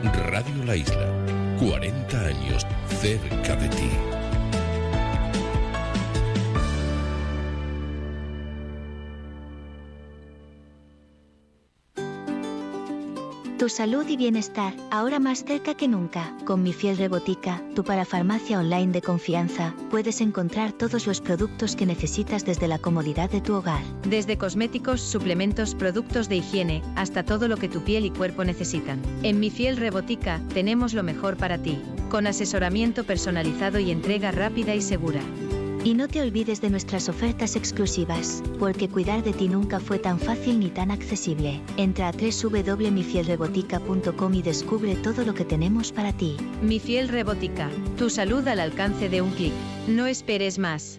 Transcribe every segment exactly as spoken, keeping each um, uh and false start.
Radio La Isla, cuarenta años cerca de ti. Tu salud y bienestar, ahora más cerca que nunca. Con Mi Fiel Rebotica, tu parafarmacia online de confianza, puedes encontrar todos los productos que necesitas desde la comodidad de tu hogar. Desde cosméticos, suplementos, productos de higiene, hasta todo lo que tu piel y cuerpo necesitan. En Mi Fiel Rebotica, tenemos lo mejor para ti, con asesoramiento personalizado y entrega rápida y segura. Y no te olvides de nuestras ofertas exclusivas, porque cuidar de ti nunca fue tan fácil ni tan accesible. Entra a doble u doble u doble u punto mi fiel rebotica punto com y descubre todo lo que tenemos para ti. Mi Fiel Rebotica, tu salud al alcance de un clic. No esperes más.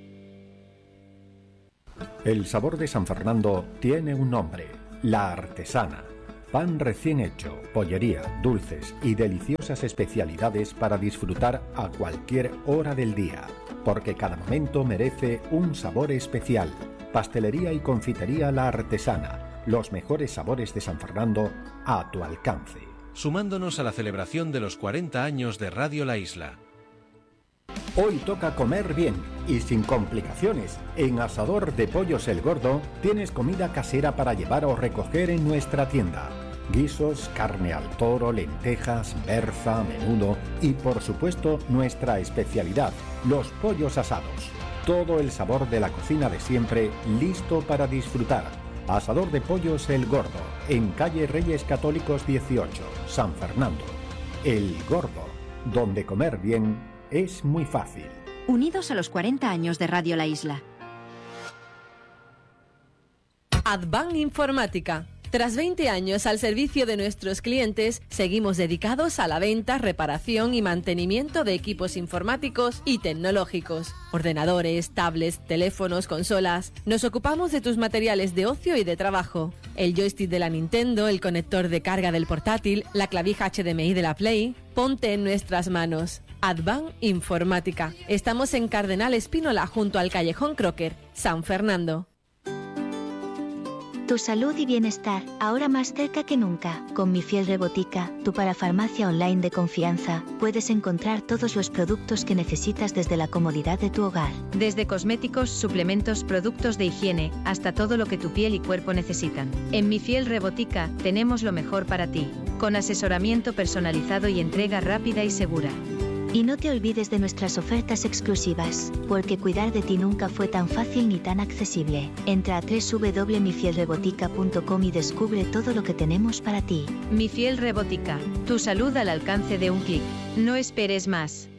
El sabor de San Fernando tiene un nombre: La Artesana. Pan recién hecho, pollería, dulces y deliciosas especialidades para disfrutar a cualquier hora del día. Porque cada momento merece un sabor especial. Pastelería y confitería La Artesana. Los mejores sabores de San Fernando a tu alcance. Sumándonos a la celebración de los cuarenta años de Radio La Isla. Hoy toca comer bien y sin complicaciones. En Asador de Pollos El Gordo tienes comida casera para llevar o recoger en nuestra tienda. Guisos, carne al toro, lentejas, berza, menudo y por supuesto nuestra especialidad, los pollos asados. Todo el sabor de la cocina de siempre, listo para disfrutar. Asador de Pollos El Gordo, en calle Reyes Católicos dieciocho, San Fernando. El Gordo, donde comer bien es muy fácil. Unidos a los cuarenta años de Radio La Isla. Advan Informática. Tras veinte años al servicio de nuestros clientes, seguimos dedicados a la venta, reparación y mantenimiento de equipos informáticos y tecnológicos. Ordenadores, tablets, teléfonos, consolas. Nos ocupamos de tus materiales de ocio y de trabajo. El joystick de la Nintendo, el conector de carga del portátil, la clavija H D M I de la Play. Ponte en nuestras manos. Advan Informática. Estamos en Cardenal Espínola, junto al Callejón Crocker, San Fernando. Tu salud y bienestar, ahora más cerca que nunca. Con Mi Fiel Rebotica, tu parafarmacia online de confianza, puedes encontrar todos los productos que necesitas desde la comodidad de tu hogar. Desde cosméticos, suplementos, productos de higiene, hasta todo lo que tu piel y cuerpo necesitan. En Mi Fiel Rebotica, tenemos lo mejor para ti, con asesoramiento personalizado y entrega rápida y segura. Y no te olvides de nuestras ofertas exclusivas, porque cuidar de ti nunca fue tan fácil ni tan accesible. Entra a doble u doble u doble u punto mi fiel rebotica punto com y descubre todo lo que tenemos para ti. Mi Fiel Rebotica, tu salud al alcance de un clic. No esperes más.